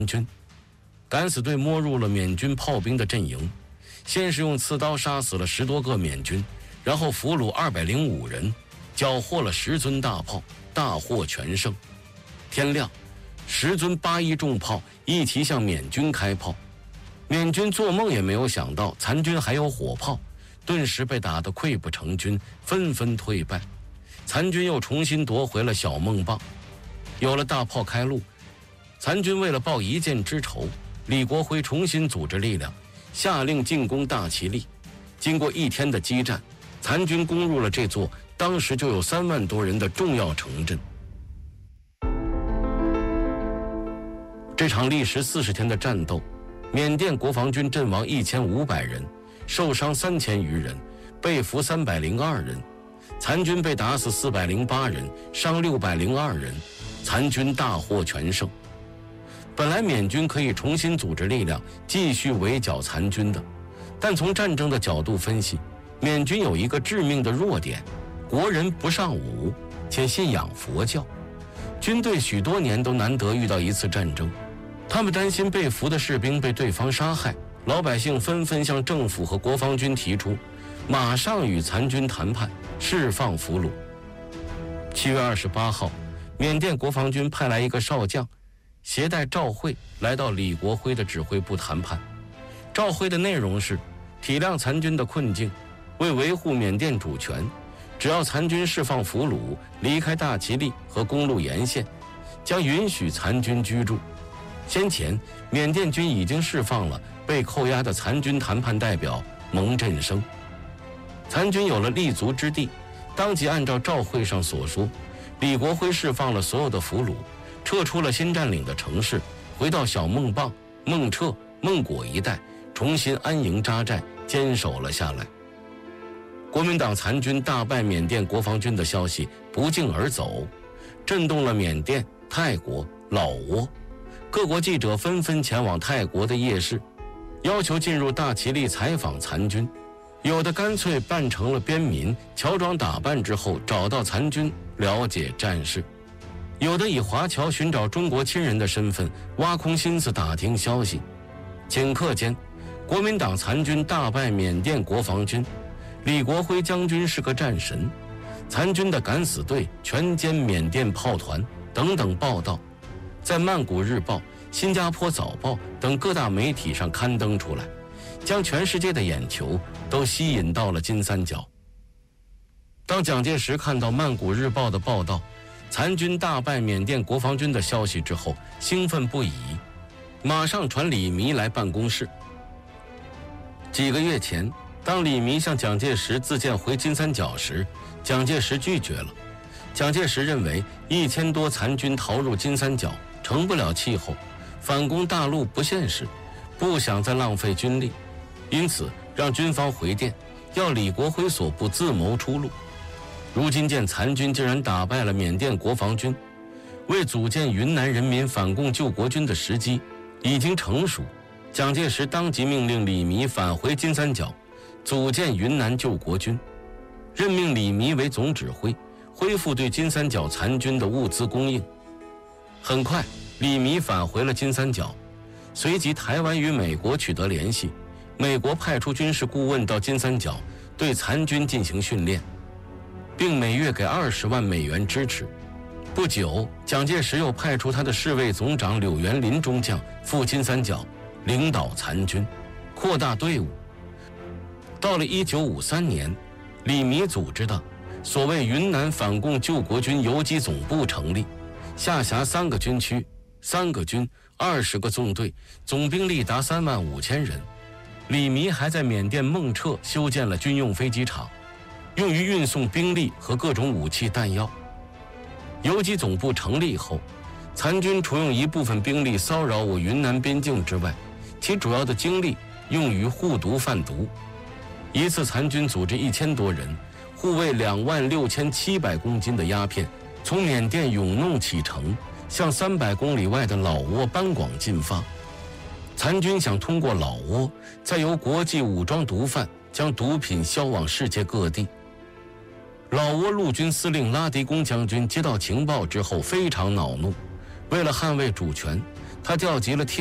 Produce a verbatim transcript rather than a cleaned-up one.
军。敢死队摸入了缅军炮兵的阵营，先是用刺刀杀死了十多个缅军，然后俘虏二百零五人，缴获了十尊大炮，大获全胜。天亮，十尊八一重炮一齐向缅军开炮。缅军做梦也没有想到残军还有火炮，顿时被打得溃不成军，纷纷退败。残军又重新夺回了小孟棒。有了大炮开路，残军为了报一箭之仇，李国辉重新组织力量，下令进攻大其力。经过一天的激战，残军攻入了这座当时就有三万多人的重要城镇。这场历时四十天的战斗，缅甸国防军阵亡一千五百人，受伤三千余人，被俘三百零二人。残军被打死四百零八人，伤六百零二人，残军大获全胜。本来缅军可以重新组织力量，继续围剿残军的，但从战争的角度分析，缅军有一个致命的弱点：国人不尚武，且信仰佛教。军队许多年都难得遇到一次战争，他们担心被俘的士兵被对方杀害，老百姓纷纷向政府和国防军提出，马上与残军谈判，释放俘虏。七月二十八号，缅甸国防军派来一个少将，携带赵会来到李国辉的指挥部谈判。赵会的内容是体谅残军的困境，为维护缅甸主权，只要残军释放俘虏，离开大其力和公路沿线，将允许残军居住。先前缅甸军已经释放了被扣押的残军谈判代表蒙振生。残军有了立足之地，当即按照赵会上所说，李国辉释放了所有的俘虏，撤出了新占领的城市，回到小孟棒、孟彻、孟果一带，重新安营扎寨，坚守了下来。国民党残军大败缅甸国防军的消息不胫而走，震动了缅甸、泰国、老挝。各国记者纷纷前往泰国的夜市，要求进入大其力采访残军，有的干脆扮成了边民，乔装打扮之后找到残军了解战事，有的以华侨寻找中国亲人的身份，挖空心思打听消息。顷刻间，国民党残军大败缅甸国防军，李国辉将军是个战神，残军的敢死队全歼缅甸炮团等等报道，在曼谷日报、新加坡早报等各大媒体上刊登出来，将全世界的眼球都吸引到了金三角。当蒋介石看到曼谷日报的报道，残军大败缅甸国防军的消息之后，兴奋不已，马上传李弥来办公室。几个月前，当李弥向蒋介石自荐回金三角时，蒋介石拒绝了。蒋介石认为一千多残军逃入金三角，成不了气候，反攻大陆不现实，不想再浪费军力，因此让军方回电，要李国辉所部自谋出路。如今见残军竟然打败了缅甸国防军，为组建云南人民反共救国军的时机已经成熟。蒋介石当即命令李弥返回金三角，组建云南救国军，任命李弥为总指挥，恢复对金三角残军的物资供应。很快，李弥返回了金三角，随即台湾与美国取得联系，美国派出军事顾问到金三角对残军进行训练，并每月给二十万美元支持。不久，蒋介石又派出他的侍卫总长柳元林中将赴金三角，领导残军，扩大队伍。到了一九五三年，李弥组织的所谓云南反共救国军游击总部成立，下辖三个军区、三个军、二十个纵队，总兵力达三万五千人。李弥还在缅甸孟彻修建了军用飞机场，用于运送兵力和各种武器弹药。游击总部成立后，残军除用一部分兵力骚扰我云南边境之外，其主要的精力用于护毒贩毒。一次残军组织一千多人，护卫两万六千七百公斤的鸦片，从缅甸永弄启程，向三百公里外的老挝班广进发。残军想通过老挝，再由国际武装毒贩将毒品销往世界各地。老挝陆军司令拉迪公将军接到情报之后非常恼怒，为了捍卫主权， 他调集了